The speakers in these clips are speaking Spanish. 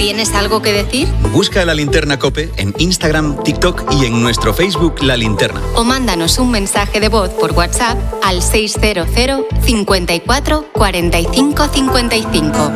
¿Tienes algo que decir? Busca La Linterna COPE en Instagram, TikTok y en nuestro Facebook La Linterna. O mándanos un mensaje de voz por WhatsApp al 600 54 45 55.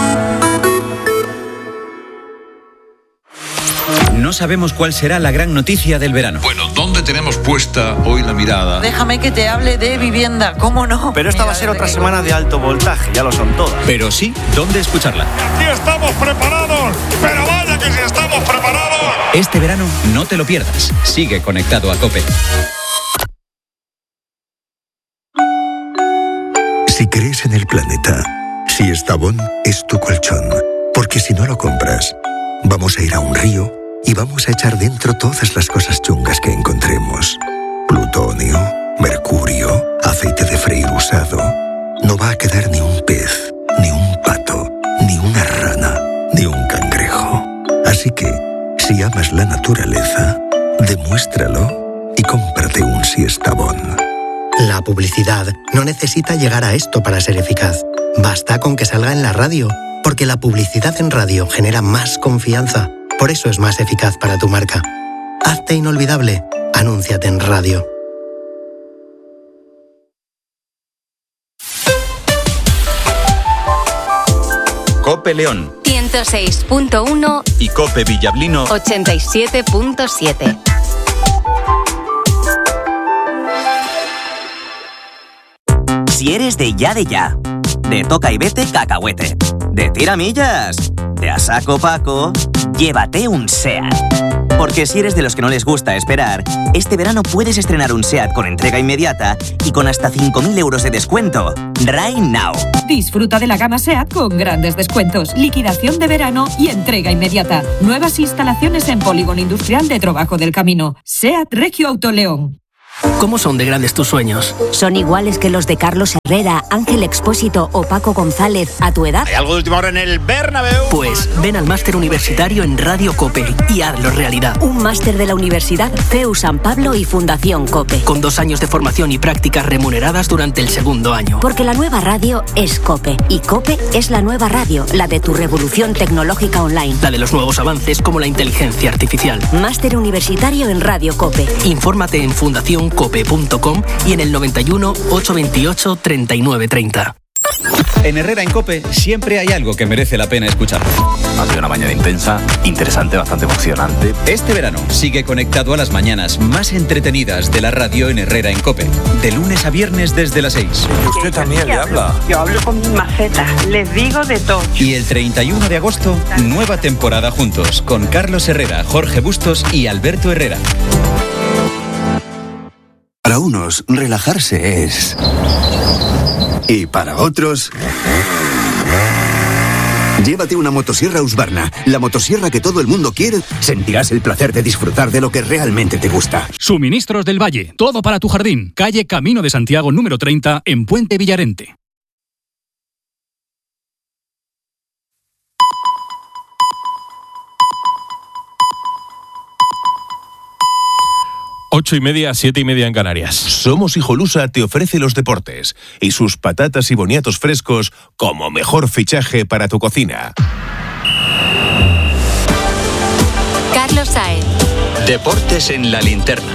No sabemos cuál será la gran noticia del verano. Bueno, ¿dónde tenemos puesta hoy la mirada? Déjame que te hable de vivienda, ¿cómo no? Pero esta va a ser otra semana de alto voltaje, ya lo son todas. Pero sí, ¿dónde escucharla? ¡Aquí estamos preparados! ¡Pero vaya que sí estamos preparados! Este verano no te lo pierdas. Sigue conectado a COPE. Si crees en el planeta, Siestabón es tu colchón. Porque si no lo compras, vamos a ir a un río y vamos a echar dentro todas las cosas chungas que encontremos. Plutonio, mercurio, aceite de freír usado. No va a quedar ni un pez, ni un pato, ni una rana, ni un cangrejo. Así que, si amas la naturaleza, demuéstralo y cómprate un Siestabón. La publicidad no necesita llegar a esto para ser eficaz. Basta con que salga en la radio, porque la publicidad en radio genera más confianza. Por eso es más eficaz para tu marca. Hazte inolvidable. Anúnciate en radio. COPE León 106.1 y COPE Villablino 87.7. Si eres de ya, de toca y vete cacahuete, de tiramillas, de a saco Paco, llévate un SEAT. Porque si eres de los que no les gusta esperar, este verano puedes estrenar un SEAT con entrega inmediata y con hasta 5.000 euros de descuento. Right now. Disfruta de la gama SEAT con grandes descuentos, liquidación de verano y entrega inmediata. Nuevas instalaciones en Polígono Industrial de Trobajo del Camino. SEAT Regio Auto León. ¿Cómo son de grandes tus sueños? ¿Son iguales que los de Carlos Herrera, Ángel Expósito o Paco González a tu edad? ¿Hay algo de última hora en el Bernabéu? Pues ven al máster universitario en Radio COPE y hazlo realidad. Un máster de la Universidad CEU San Pablo y Fundación COPE. Con 2 años de formación y prácticas remuneradas durante el segundo año. Porque la nueva radio es COPE. Y COPE es la nueva radio, la de tu revolución tecnológica online. La de los nuevos avances como la inteligencia artificial. Máster universitario en Radio COPE. Infórmate en fundacioncope.com y en el 91 828 3930. En Herrera en COPE siempre hay algo que merece la pena escuchar. Ha sido una mañana intensa, interesante, bastante emocionante. Este verano sigue conectado a las mañanas más entretenidas de la radio en Herrera en COPE. De lunes a viernes desde las 6. Usted también le habla. Yo hablo con mi maceta, les digo de todo. Y el 31 de agosto, nueva temporada juntos con Carlos Herrera, Jorge Bustos y Alberto Herrera. Para unos, relajarse es... Y para otros... Llévate una motosierra Husqvarna, la motosierra que todo el mundo quiere. Sentirás el placer de disfrutar de lo que realmente te gusta. Suministros del Valle, todo para tu jardín. Calle Camino de Santiago número 30 en Puente Villarente. Ocho y media, 7:30 en Canarias. Somos Hijolusa te ofrece los deportes y sus patatas y boniatos frescos como mejor fichaje para tu cocina. Carlos Saez. Deportes en La Linterna.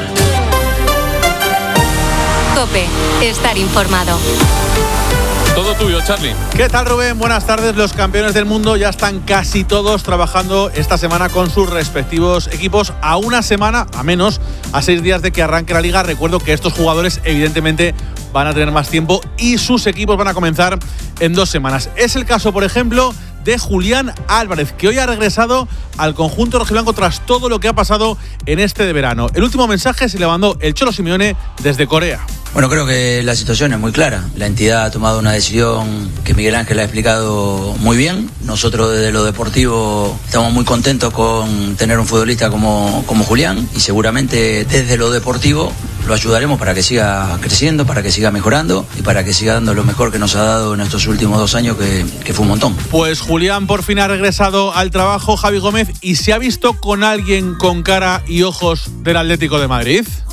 COPE. Estar informado. Todo tuyo, Charlie. ¿Qué tal, Rubén? Buenas tardes. Los campeones del mundo ya están casi todos trabajando esta semana con sus respectivos equipos a una semana, a menos, a 6 días de que arranque la liga. Recuerdo que estos jugadores evidentemente van a tener más tiempo y sus equipos van a comenzar en 2 semanas. Es el caso, por ejemplo, de Julián Álvarez, que hoy ha regresado al conjunto rojiblanco tras todo lo que ha pasado en este de verano. El último mensaje se le mandó el Cholo Simeone desde Corea. Bueno, creo que la situación es muy clara. La entidad ha tomado una decisión que Miguel Ángel ha explicado muy bien. Nosotros desde lo deportivo estamos muy contentos con tener un futbolista como Julián y seguramente desde lo deportivo lo ayudaremos para que siga creciendo, para que siga mejorando y para que siga dando lo mejor que nos ha dado en estos últimos 2 años, que fue un montón. Pues Julián por fin ha regresado al trabajo, Javi Gómez, y se ha visto con alguien con cara y ojos del Atlético de Madrid.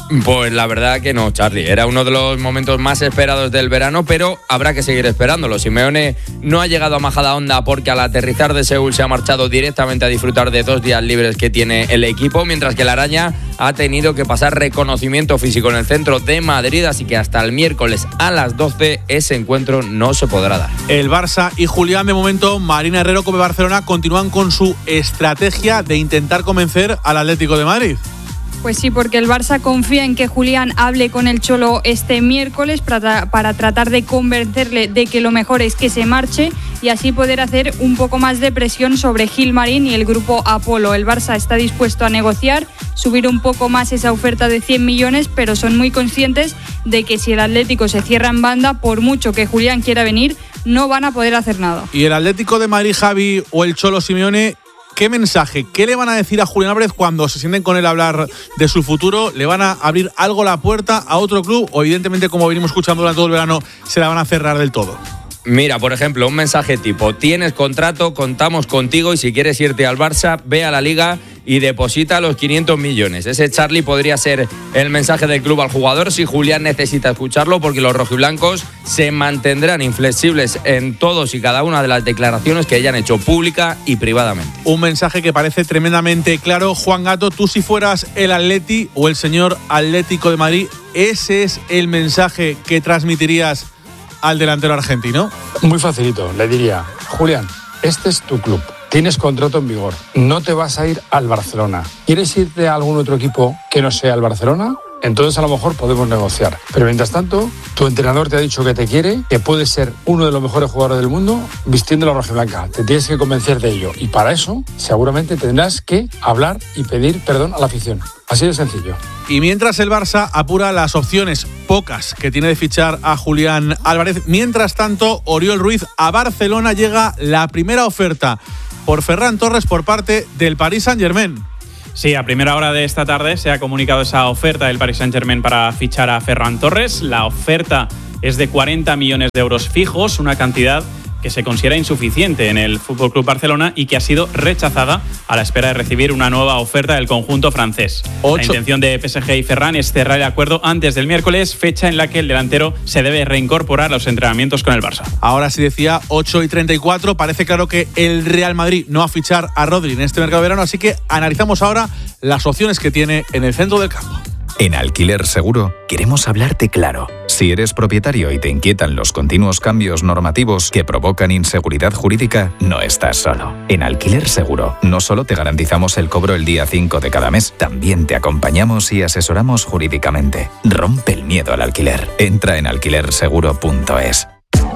Pues la verdad que no, Charlie. Era uno de los momentos más esperados del verano, pero habrá que seguir esperándolo. Simeone no ha llegado a Majadahonda porque al aterrizar de Seúl se ha marchado directamente a disfrutar de 2 días libres que tiene el equipo, mientras que la Araña ha tenido que pasar reconocimiento físico en el centro de Madrid, así que hasta el miércoles a las 12 ese encuentro no se podrá dar. El Barça y Julián, de momento, Marina Herrero como Barcelona continúan con su estrategia de intentar convencer al Atlético de Madrid. Pues sí, porque el Barça confía en que Julián hable con el Cholo este miércoles para tratar de convencerle de que lo mejor es que se marche y así poder hacer un poco más de presión sobre Gilmarín y el grupo Apolo. El Barça está dispuesto a negociar, subir un poco más esa oferta de 100 millones, pero son muy conscientes de que si el Atlético se cierra en banda, por mucho que Julián quiera venir, no van a poder hacer nada. ¿Y el Atlético de Madrid, Javi, o el Cholo Simeone, qué mensaje, qué le van a decir a Julián Álvarez cuando se sienten con él a hablar de su futuro? ¿Le van a abrir algo la puerta a otro club o evidentemente, como venimos escuchando durante todo el verano, se la van a cerrar del todo? Mira, por ejemplo, un mensaje tipo: tienes contrato, contamos contigo y si quieres irte al Barça, ve a la Liga y deposita los 500 millones. Ese, Charlie, podría ser el mensaje del club al jugador si Julián necesita escucharlo, porque los rojiblancos se mantendrán inflexibles en todos y cada una de las declaraciones que hayan hecho pública y privadamente. Un mensaje que parece tremendamente claro. Juan Gato, tú si fueras el Atleti o el señor Atlético de Madrid, ¿ese es el mensaje que transmitirías al delantero argentino? Muy facilito, le diría: Julián, este es tu club, tienes contrato en vigor, no te vas a ir al Barcelona. ¿Quieres irte a algún otro equipo que no sea el Barcelona? Entonces a lo mejor podemos negociar. Pero mientras tanto, tu entrenador te ha dicho que te quiere, que puedes ser uno de los mejores jugadores del mundo vistiendo la rojiblanca. Te tienes que convencer de ello. Y para eso, seguramente tendrás que hablar y pedir perdón a la afición. Así de sencillo. Y mientras el Barça apura las opciones pocas que tiene de fichar a Julián Álvarez, mientras tanto, Oriol Ruiz, a Barcelona llega la primera oferta por Ferran Torres por parte del Paris Saint-Germain. Sí, a primera hora de esta tarde se ha comunicado esa oferta del Paris Saint-Germain para fichar a Ferran Torres. La oferta es de 40 millones de euros fijos, una cantidad que se considera insuficiente en el FC Barcelona y que ha sido rechazada a la espera de recibir una nueva oferta del conjunto francés. La intención de PSG y Ferran es cerrar el acuerdo antes del miércoles, fecha en la que el delantero se debe reincorporar a los entrenamientos con el Barça. Ahora sí, decía 8:34, parece claro que el Real Madrid no va a fichar a Rodri en este mercado de verano, así que analizamos ahora las opciones que tiene en el centro del campo. En Alquiler Seguro queremos hablarte claro. Si eres propietario y te inquietan los continuos cambios normativos que provocan inseguridad jurídica, no estás solo. En Alquiler Seguro no solo te garantizamos el cobro el día 5 de cada mes, también te acompañamos y asesoramos jurídicamente. Rompe el miedo al alquiler. Entra en alquilerseguro.es.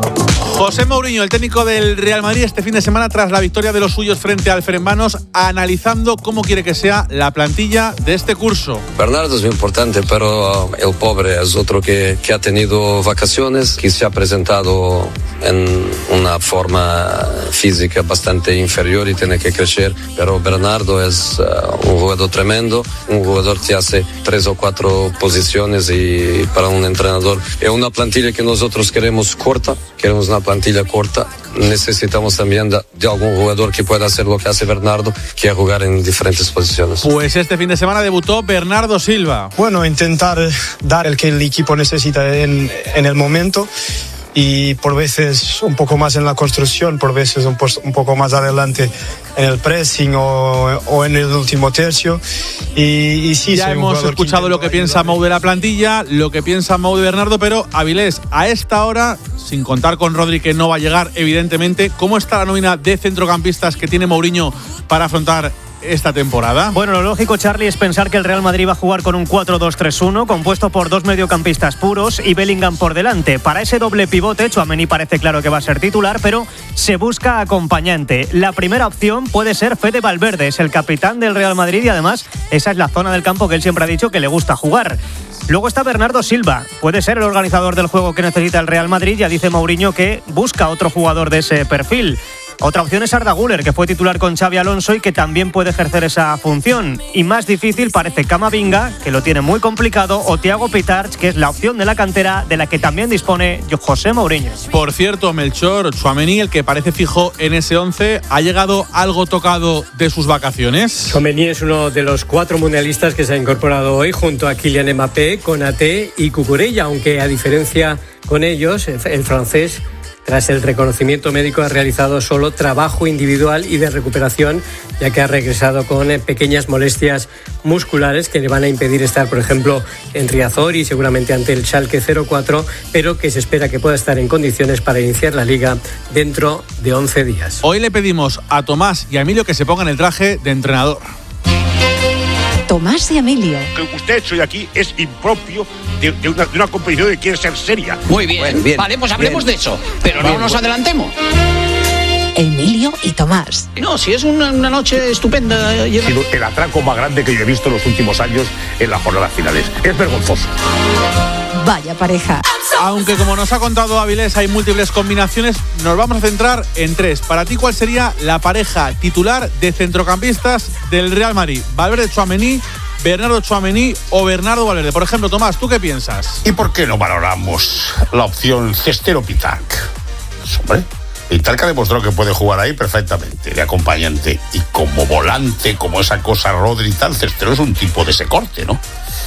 José Mourinho, el técnico del Real Madrid, este fin de semana tras la victoria de los suyos frente al Ferencváros, analizando cómo quiere que sea la plantilla de este curso. Bernardo es muy importante, pero el pobre es otro que ha tenido vacaciones, que se ha presentado en una forma física bastante inferior y tiene que crecer, pero Bernardo es un jugador tremendo, un jugador que hace 3 o 4 posiciones y para un entrenador es una plantilla que nosotros queremos corta, queremos una plantilla corta, necesitamos también de algún jugador que pueda hacer lo que hace Bernardo, que es jugar en diferentes posiciones. Pues este fin de semana debutó Bernardo Silva. Bueno, intentar dar el que el equipo necesita en el momento y por veces un poco más en la construcción, por veces un poco más adelante en el pressing o en el último tercio. Y sí, ya hemos escuchado lo que piensa Mou de la plantilla, lo que piensa Mou de Bernardo, pero Avilés, a esta hora, sin contar con Rodri, que no va a llegar evidentemente, ¿cómo está la nómina de centrocampistas que tiene Mourinho para afrontar esta temporada? Bueno, lo lógico, Charlie, es pensar que el Real Madrid va a jugar con un 4-2-3-1 compuesto por 2 mediocampistas puros y Bellingham por delante. Para ese doble pivote, Tchouaméni parece claro que va a ser titular, pero se busca acompañante. La primera opción puede ser Fede Valverde, es el capitán del Real Madrid y además esa es la zona del campo que él siempre ha dicho que le gusta jugar. Luego está Bernardo Silva, puede ser el organizador del juego que necesita el Real Madrid. Ya dice Mourinho que busca otro jugador de ese perfil. Otra opción es Arda Güler, que fue titular con Xabi Alonso y que también puede ejercer esa función. Y más difícil parece Camavinga, que lo tiene muy complicado, o Thiago Pitarch, que es la opción de la cantera de la que también dispone José Mourinho. Por cierto, Melchor, Tchouaméni, el que parece fijo en ese 11, ¿ha llegado algo tocado de sus vacaciones? Tchouaméni es uno de los 4 mundialistas que se ha incorporado hoy junto a Kylian Mbappé, Konaté y Cucurella, aunque a diferencia con ellos, el francés, tras el reconocimiento médico, ha realizado solo trabajo individual y de recuperación, ya que ha regresado con pequeñas molestias musculares que le van a impedir estar, por ejemplo, en Riazor y seguramente ante el Schalke 04, pero que se espera que pueda estar en condiciones para iniciar la Liga dentro de 11 días. Hoy le pedimos a Tomás y a Emilio que se pongan el traje de entrenador. Tomás y Emilio. Lo que usted ha hecho hoy aquí es impropio de una competición que quiere ser seria. Muy bien, bueno, bien, vale, pues hablemos de eso, pero no nos adelantemos. Emilio y Tomás. No, si es una noche estupenda. El atraco más grande que yo he visto en los últimos años en las jornadas finales. Es vergonzoso. Vaya pareja. Aunque como nos ha contado Avilés hay múltiples combinaciones, nos vamos a centrar en 3. Para ti, ¿cuál sería la pareja titular de centrocampistas del Real Madrid? ¿Valverde, Tchouaméni, Bernardo Tchouaméni o Bernardo Valverde? Por ejemplo, Tomás, ¿tú qué piensas? ¿Y por qué no valoramos la opción Cestero-Pitarch? Pues, hombre, Pitarch ha demostrado que puede jugar ahí perfectamente, de acompañante. Y como volante, como esa cosa Rodri y tal, Cestero es un tipo de ese corte, ¿no?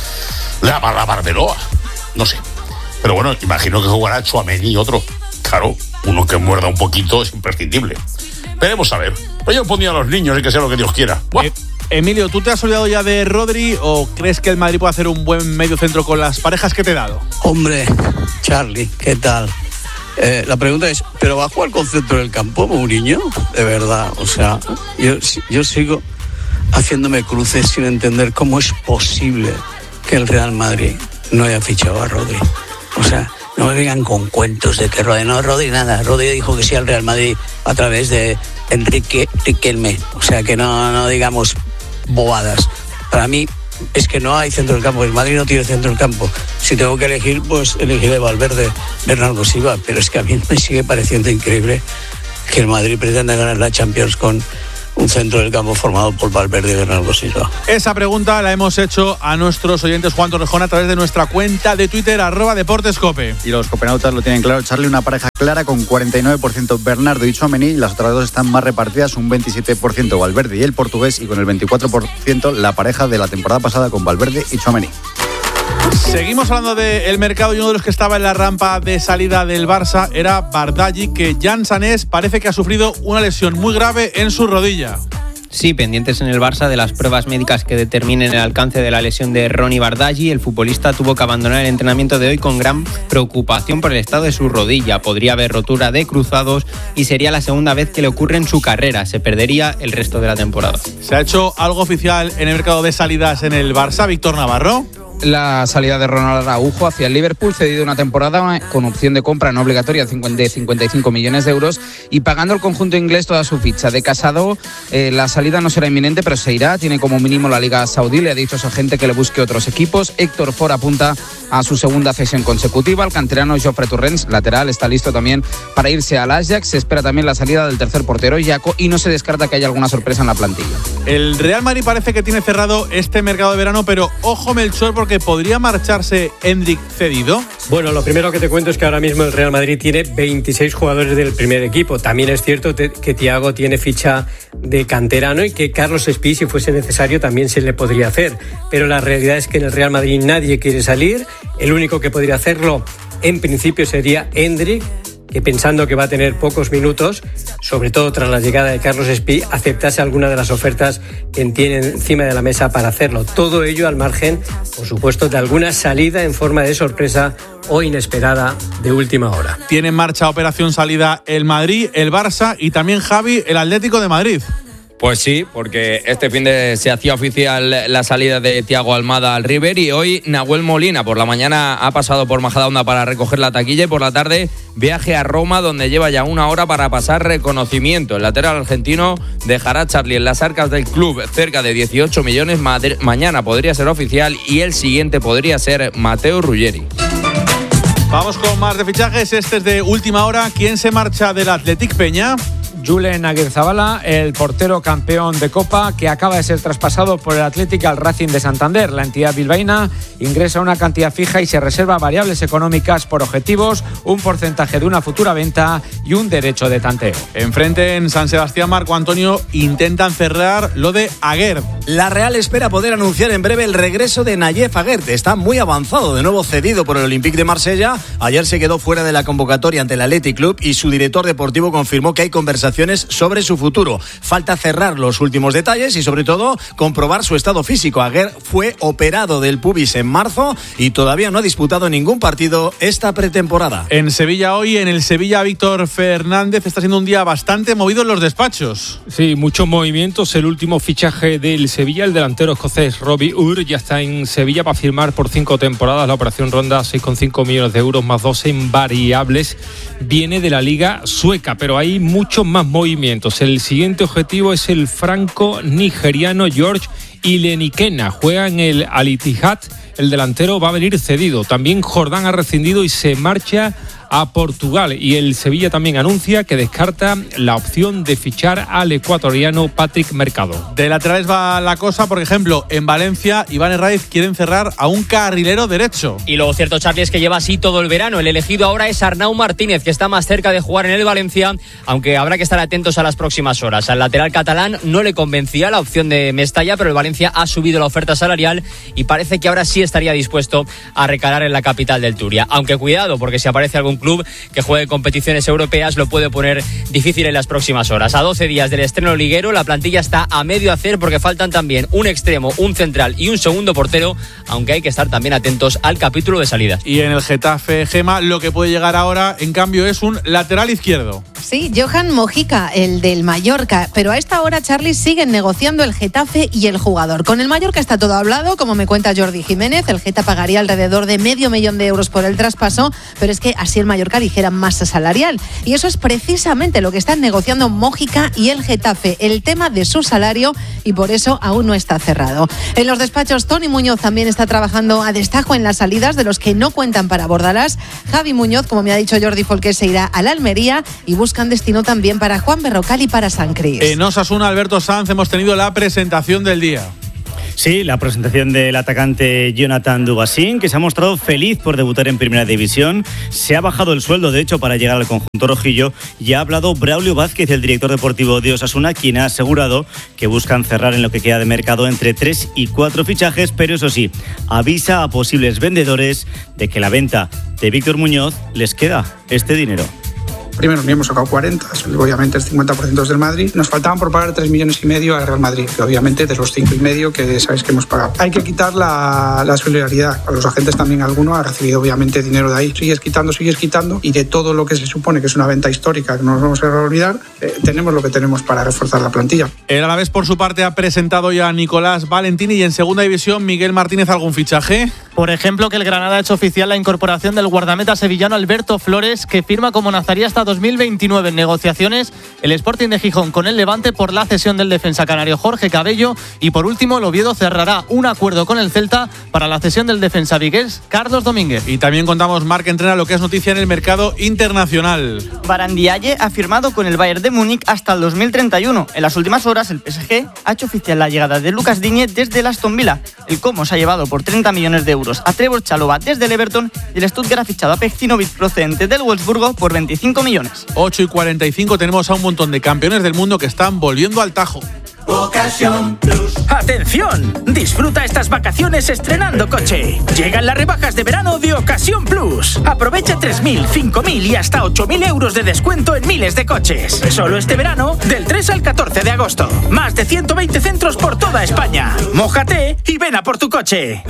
La Barberoa, no sé. Pero bueno, imagino que jugará Tchouaméni y otro. Claro, uno que muerda un poquito es imprescindible. Veremos a ver. Pues yo pondría a los niños y que sea lo que Dios quiera. Emilio, ¿tú te has olvidado ya de Rodri o crees que el Madrid puede hacer un buen medio centro con las parejas que te he dado? Hombre, Charlie, ¿qué tal? La pregunta es, ¿pero va a jugar con centro del campo Mourinho? De verdad, o sea, yo sigo haciéndome cruces sin entender cómo es posible que el Real Madrid no haya fichado a Rodri. O sea, no me vengan con cuentos de que Rodri nada. Rodri dijo que sí al Real Madrid a través de Enrique Riquelme. O sea, que no digamos bobadas. Para mí es que no hay centro del campo. El Madrid no tiene centro del campo. Si tengo que elegir, pues elegiré Valverde, Bernardo Silva. Pero es que a mí me sigue pareciendo increíble que el Madrid pretenda ganar la Champions con un centro del campo formado por Valverde y Bernardo Silva. Esa pregunta la hemos hecho a nuestros oyentes Juan Torrejón a través de nuestra cuenta de Twitter @deportescope. Y los copenautas lo tienen claro, Charlie, una pareja clara con 49% Bernardo y Tchouaméni, y las otras dos están más repartidas, un 27% Valverde y el portugués, y con el 24% la pareja de la temporada pasada con Valverde y Tchouaméni. Seguimos hablando del mercado y uno de los que estaba en la rampa de salida del Barça era Bardghji, que Jan Sanés parece que ha sufrido una lesión muy grave en su rodilla. Sí, pendientes en el Barça de las pruebas médicas que determinen el alcance de la lesión de Ronnie Bardghji. El futbolista tuvo que abandonar el entrenamiento de hoy con gran preocupación por el estado de su rodilla. Podría haber rotura de cruzados y sería la segunda vez que le ocurre en su carrera. Se perdería el resto de la temporada. ¿Se ha hecho algo oficial en el mercado de salidas en el Barça, Víctor Navarro? La salida de Ronald Araujo hacia el Liverpool, cedido una temporada con opción de compra no obligatoria de 55 millones de euros y pagando el conjunto inglés toda su ficha. De Casado, la salida no será inminente, pero se irá. Tiene como mínimo la Liga Saudí, le ha dicho a su agente que le busque otros equipos. Héctor Ford apunta a su segunda cesión consecutiva. El canterano Jofre Torrens, lateral, está listo también para irse al Ajax. Se espera también la salida del tercer portero, Jaco, y no se descarta que haya alguna sorpresa en la plantilla. El Real Madrid parece que tiene cerrado este mercado de verano, pero ojo, Melchor, porque podría marcharse Endrick cedido. Bueno, lo primero que te cuento es que ahora mismo el Real Madrid tiene 26 jugadores del primer equipo. También es cierto que Thiago tiene ficha de canterano y que Carlos Espí, si fuese necesario, también se le podría hacer. Pero la realidad es que en el Real Madrid nadie quiere salir. El único que podría hacerlo en principio sería Endrick, que pensando que va a tener pocos minutos, sobre todo tras la llegada de Carlos Espí, aceptase alguna de las ofertas que tiene encima de la mesa para hacerlo. Todo ello al margen, por supuesto, de alguna salida en forma de sorpresa o inesperada de última hora. Tiene en marcha operación salida el Madrid, el Barça y también Javi, el Atlético de Madrid. Pues sí, porque este fin de se hacía oficial la salida de Thiago Almada al River y hoy Nahuel Molina por la mañana ha pasado por Majadahonda para recoger la taquilla y por la tarde viaje a Roma, donde lleva ya una hora para pasar reconocimiento. El lateral argentino dejará a Charlie en las arcas del club cerca de 18 millones. Mañana podría ser oficial y el siguiente podría ser Matteo Ruggeri. Vamos con más de fichajes. Este es de última hora. ¿Quién se marcha del Athletic, Peña? Julen Aguirrezabala, el portero campeón de Copa, que acaba de ser traspasado por el Athletic al Racing de Santander. La entidad bilbaína ingresa una cantidad fija y se reserva variables económicas por objetivos, un porcentaje de una futura venta y un derecho de tanteo. Enfrente en San Sebastián, Marco Antonio, intentan cerrar lo de Aguerd. La Real espera poder anunciar en breve el regreso de Nayef Aguerd. Está muy avanzado, de nuevo cedido por el Olympique de Marsella. Ayer se quedó fuera de la convocatoria ante el Athletic Club y su director deportivo confirmó que hay conversaciones sobre su futuro. Falta cerrar los últimos detalles y sobre todo comprobar su estado físico. Aguerd fue operado del pubis en marzo y todavía no ha disputado ningún partido esta pretemporada. En Sevilla hoy, en el Sevilla, Víctor Fernández, está siendo un día bastante movido en los despachos. Sí, muchos movimientos. El último fichaje del Sevilla, el delantero escocés Robbie Ur, ya está en Sevilla para firmar por 5 temporadas. La operación ronda 6,5 millones de euros más 2 en variables. Viene de la Liga Sueca, pero hay muchos más movimientos. El siguiente objetivo es el franco-nigeriano George Ilenikena. Juega en el Al Ittihad. El delantero va a venir cedido. También Jordán ha rescindido y se marcha a Portugal, y el Sevilla también anuncia que descarta la opción de fichar al ecuatoriano Patrick Mercado. De laterales va la cosa, por ejemplo, en Valencia, Iván Herraiz quieren cerrar a un carrilero derecho. Y lo cierto, Charlie, es que lleva así todo el verano. El elegido ahora es Arnau Martínez, que está más cerca de jugar en el Valencia, aunque habrá que estar atentos a las próximas horas. Al lateral catalán no le convencía la opción de Mestalla, pero el Valencia ha subido la oferta salarial y parece que ahora sí estaría dispuesto a recalar en la capital del Turia. Aunque cuidado, porque si aparece algún club que juegue competiciones europeas lo puede poner difícil en las próximas horas. A 12 días del estreno liguero, la plantilla está a medio hacer porque faltan también un extremo, un central y un segundo portero, aunque hay que estar también atentos al capítulo de salidas. Y en el Getafe, Gema, lo que puede llegar ahora, en cambio, es un lateral izquierdo. Sí, Johan Mojica, el del Mallorca, pero a esta hora, Charlie, siguen negociando el Getafe y el jugador. Con el Mallorca está todo hablado, como me cuenta Jordi Jiménez. El Getafe pagaría alrededor de $500,000 por el traspaso, pero es que así el Mallorca ligera masa salarial. Y eso es precisamente lo que están negociando Mojica y el Getafe, el tema de su salario, y por eso aún no está cerrado. En los despachos, Toni Muñoz también está trabajando a destajo en las salidas de los que no cuentan para Bordalás. Javi Muñoz, como me ha dicho Jordi Folqué, se irá a la Almería y buscan destino también para Juan Berrocal y para San Cris. En Osasuna, Alberto Sanz, hemos tenido la presentación del día. Sí, la presentación del atacante Jonathan Dubasín, que se ha mostrado feliz por debutar en Primera División. Se ha bajado el sueldo, de hecho, para llegar al conjunto rojillo. Y ha hablado Braulio Vázquez, el director deportivo de Osasuna, quien ha asegurado que buscan cerrar en lo que queda de mercado entre 3 y 4 fichajes, pero eso sí, avisa a posibles vendedores de que la venta de Víctor Muñoz les queda este dinero. Primero ni hemos sacado 40, obviamente el 50% es del Madrid. Nos faltaban por pagar 3,5 millones al Real Madrid, que obviamente de los 5,5 que sabéis que hemos pagado. Hay que quitar la solidaridad. A los agentes también alguno ha recibido obviamente dinero de ahí. Sigues quitando y de todo lo que se supone que es una venta histórica que no nos vamos a olvidar, tenemos lo que tenemos para reforzar la plantilla. El Alavés por su parte ha presentado ya a Nicolás Valentini, y en segunda división Miguel Martínez, ¿algún fichaje? Por ejemplo, que el Granada ha hecho oficial la incorporación del guardameta sevillano Alberto Flores, que firma como nazarí hasta 2029 en negociaciones el Sporting de Gijón con el Levante por la cesión del defensa canario Jorge Cabello, y por último el Oviedo cerrará un acuerdo con el Celta para la cesión del defensa vigués Carlos Domínguez. Y también contamos, Marc entrena lo que es noticia en el mercado internacional. Barandialle ha firmado con el Bayern de Múnich hasta el 2031. En las últimas horas el PSG ha hecho oficial la llegada de Lucas Digne desde el Aston Villa. El Como se ha llevado por 30 millones de euros a Trevor Chalobah desde el Everton, y el Stuttgart ha fichado a Pecinovic procedente del Wolfsburgo por 25 millones. 8:45, tenemos a un montón de campeones del mundo que están volviendo al Tajo. Ocasión Plus. ¡Atención! Disfruta estas vacaciones estrenando coche. Llegan las rebajas de verano de Ocasión Plus. Aprovecha 3.000, 5.000 y hasta 8.000 euros de descuento en miles de coches. Solo este verano, del 3 al 14 de agosto. Más de 120 centros por toda España. Mójate y ven a por tu coche.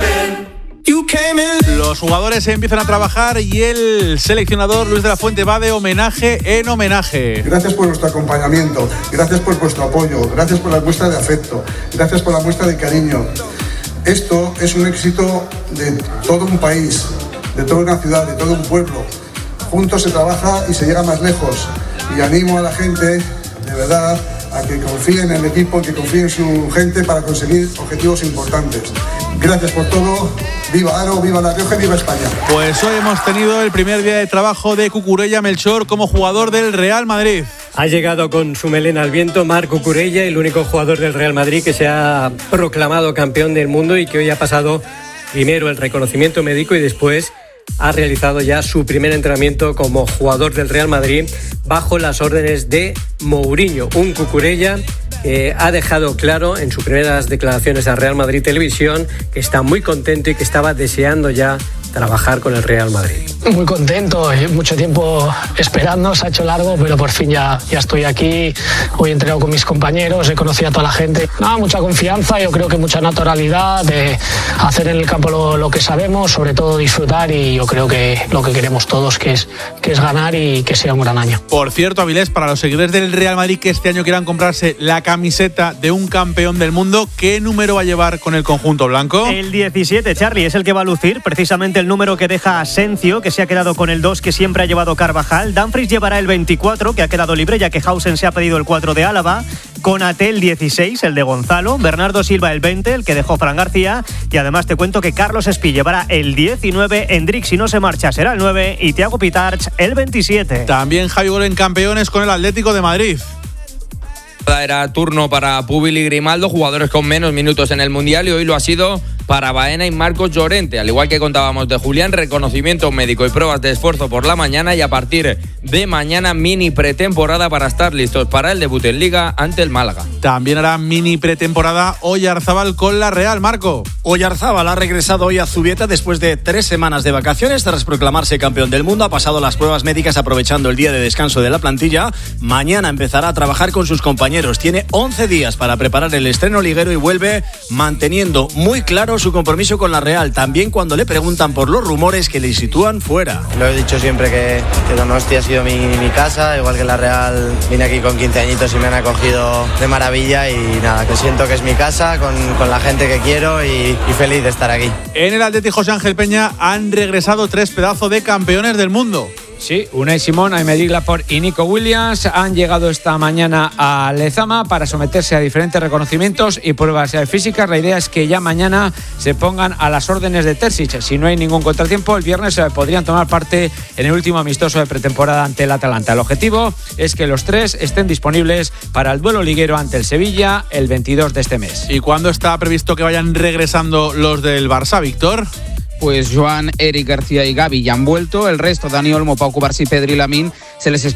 Los jugadores empiezan a trabajar y el seleccionador Luis de la Fuente va de homenaje en homenaje. Gracias por vuestro acompañamiento, gracias por vuestro apoyo, gracias por la muestra de afecto, gracias por la muestra de cariño. Esto es un éxito de todo un país, de toda una ciudad, de todo un pueblo. Juntos se trabaja y se llega más lejos. Y animo a la gente, de verdad, a que confíe en el equipo, que confíe en su gente para conseguir objetivos importantes. Gracias por todo. Viva Aro, viva La Rioja y viva España. Pues hoy hemos tenido el primer día de trabajo de Cucurella Melchor como jugador del Real Madrid. Ha llegado con su melena al viento Marc Cucurella, el único jugador del Real Madrid que se ha proclamado campeón del mundo y que hoy ha pasado primero el reconocimiento médico y después ha realizado ya su primer entrenamiento como jugador del Real Madrid bajo las órdenes de Mourinho. Un Cucurella que ha dejado claro en sus primeras declaraciones a Real Madrid Televisión que está muy contento y que estaba deseando ya trabajar con el Real Madrid. Muy contento, mucho tiempo esperando, se ha hecho largo, pero por fin ya estoy aquí. Hoy he entrenado con mis compañeros, he conocido a toda la gente. Mucha confianza, yo creo que mucha naturalidad, de hacer en el campo lo que sabemos, sobre todo disfrutar, y yo creo que lo que queremos todos que es ganar y que sea un gran año. Por cierto, Avilés, para los seguidores del Real Madrid que este año quieran comprarse la camiseta de un campeón del mundo, ¿qué número va a llevar con el conjunto blanco? El 17, Charlie, es el que va a lucir, precisamente el número que deja Asencio, que se ha quedado con el 2 que siempre ha llevado Carvajal. Dumfries llevará el 24, que ha quedado libre ya que Hausen se ha pedido el 4 de Álava. Konaté el 16, el de Gonzalo. Bernardo Silva el 20, el que dejó Fran García. Y además te cuento que Carlos Espí llevará el 19, Hendrik si no se marcha será el 9 y Thiago Pitarch el 27. También Javi Gol en campeones con el Atlético de Madrid. Era turno para Púbil y Grimaldo, jugadores con menos minutos en el Mundial, y hoy lo ha sido para Baena y Marcos Llorente. Al igual que contábamos de Julián, reconocimiento médico y pruebas de esfuerzo por la mañana, y a partir de mañana mini pretemporada para estar listos para el debut en Liga ante el Málaga. También hará mini pretemporada Oyarzábal con la Real, Marco. Oyarzábal ha regresado hoy a Zubieta después de 3 semanas de vacaciones. Tras proclamarse campeón del mundo, ha pasado las pruebas médicas aprovechando el día de descanso de la plantilla. Mañana empezará a trabajar con sus compañeros. Tiene 11 días para preparar el estreno liguero y vuelve manteniendo muy claro su compromiso con la Real, también cuando le preguntan por los rumores que le sitúan fuera. Lo he dicho siempre que Donosti ha sido mi casa, igual que la Real. Vine aquí con 15 añitos y me han acogido de maravilla, y nada, que siento que es mi casa, con la gente que quiero, y feliz de estar aquí. En el Atleti José Ángel Peña han regresado 3 pedazos de campeones del mundo. Sí, Unai Simón, Aymeric Laporte y Nico Williams han llegado esta mañana a Lezama para someterse a diferentes reconocimientos y pruebas físicas. La idea es que ya mañana se pongan a las órdenes de Terzic. Si no hay ningún contratiempo, el viernes podrían tomar parte en el último amistoso de pretemporada ante el Atalanta. El objetivo es que los 3 estén disponibles para el duelo liguero ante el Sevilla el 22 de este mes. ¿Y cuándo está previsto que vayan regresando los del Barça, Víctor? Pues Joan, Eric García y Gavi ya han vuelto. El resto, Dani Olmo, Pau Cubarsí, Pedri y Lamine, se les espera